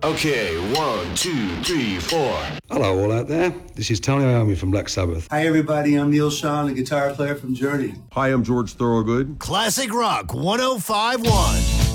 Okay, 1, 2, 3, 4. Hello, all out there. This is Tony Iommi from Black Sabbath. Hi, everybody. I'm Neil Schon, the guitar player from Journey. Hi, I'm George Thorogood. Classic Rock 105.1.